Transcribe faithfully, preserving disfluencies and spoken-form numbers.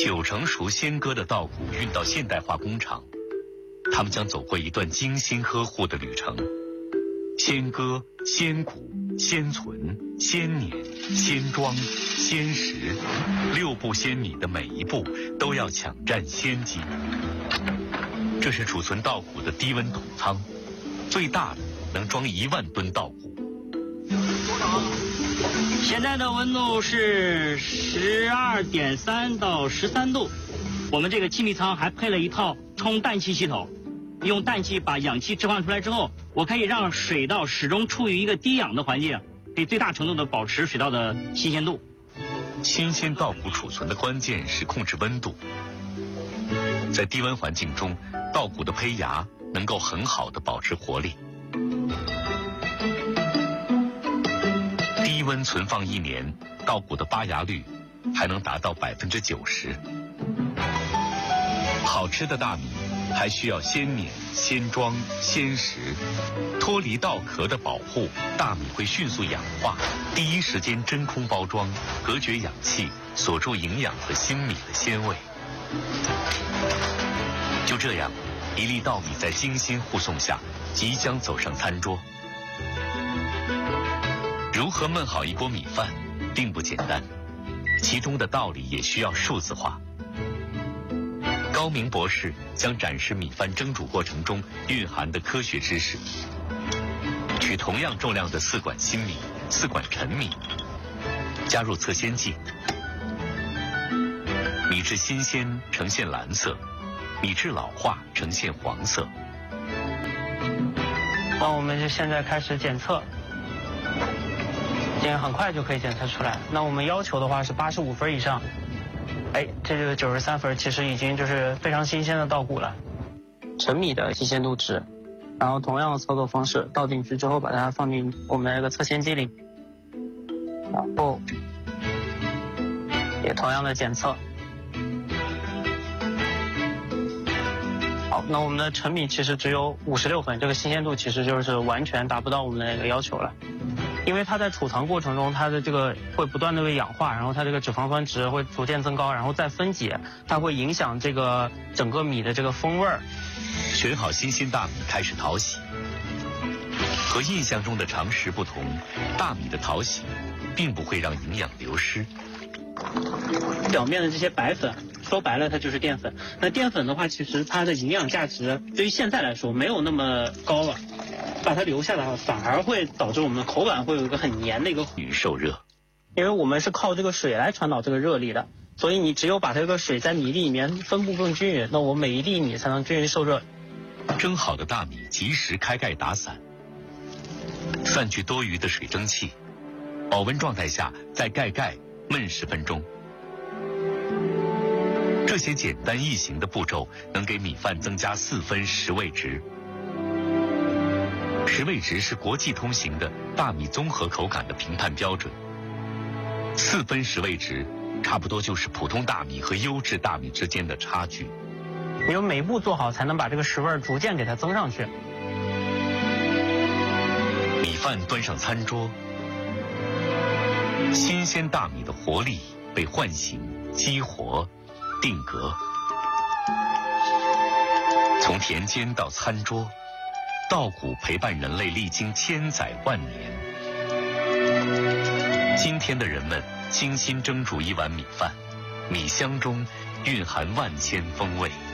九成熟鲜割的稻谷运到现代化工厂，他们将走过一段精心呵护的旅程。鲜割、鲜谷、鲜存、鲜碾、鲜装、鲜食，六步鲜米的每一步都要抢占先机。这是储存稻谷的低温桶仓，最大的能装一万吨稻谷。 现在的温度是十二点三到十三度。我们这个气密仓还配了一套充氮气系统，用氮气把氧气置换出来之后，我可以让水稻始终处于一个低氧的环境，可以最大程度的保持水稻的新鲜度。 新鲜稻谷储存的关键是控制温度，在低温环境中，稻谷的胚芽能够很好的保持活力。低温存放一年，稻谷的发芽率还能达到百分之九十。好吃的大米还需要先碾、先装、先食，脱离稻壳的保护，大米会迅速氧化，第一时间真空包装，隔绝氧气，锁住营养和新米的鲜味。就这样，一粒稻米在精心护送下，即将走上餐桌。如何焖好一锅米饭，并不简单，其中的道理也需要数字化。高明博士将展示米饭蒸煮过程中蕴含的科学知识。取同样重量的四管新米、四管陈米，加入测鲜剂，米质新鲜呈现蓝色，米质老化呈现黄色。 那我们就现在开始检测，这样很快就可以检测出来。那我们要求的话是八十五分以上。哎，这就是九十三分，其实已经就是非常新鲜的稻谷了。陈米的新鲜度值，然后同样的操作方式，倒进去之后把它放进我们的这个测鲜机里，然后也同样的检测。好，那我们的陈米其实只有五十六分，这个新鲜度其实就是完全达不到我们的那个要求了。因为它在储藏过程中，它的这个会不断的被氧化，然后它这个脂肪酸值会逐渐增高，然后再分解，它会影响这个整个米的这个风味儿。 选好新鲜大米开始淘洗。和印象中的常识不同，大米的淘洗并不会让营养流失。 表面的这些白粉，说白了它就是淀粉。那淀粉的话，其实它的营养价值对于现在来说没有那么高了。把它留下的话，反而会导致我们的口感会有一个很黏的一个与受热， 因为我们是靠这个水来传导这个热力的，所以你只有把这个水在米粒里面分布更均匀，那我每一粒米才能均匀受热。 蒸好的大米及时开盖打散，散去多余的水蒸气，保温状态下再盖盖焖十分钟。这些简单易行的步骤能给米饭增加四分食味值。食味值是国际通行的大米综合口感的评判标准。四分食味值差不多就是普通大米和优质大米之间的差距。 你要每一步做好，才能把这个食味逐渐给它增上去。 米饭端上餐桌，新鲜大米的活力被唤醒、激活、定格。从田间到餐桌，稻谷陪伴人类历经千载万年。今天的人们精心蒸煮一碗米饭，米香中蕴含万千风味。